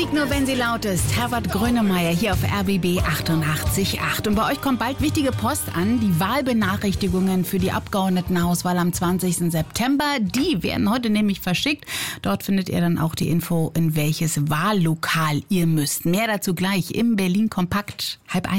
Musik nur, wenn sie laut ist. Herbert Grönemeyer hier auf RBB 88.8. Und bei euch kommt bald wichtige Post an. Die Wahlbenachrichtigungen für die Abgeordnetenhauswahl am 20. September. Die werden heute nämlich verschickt. Dort findet ihr dann auch die Info, in welches Wahllokal ihr müsst. Mehr dazu gleich im Berlin Kompakt 12:30.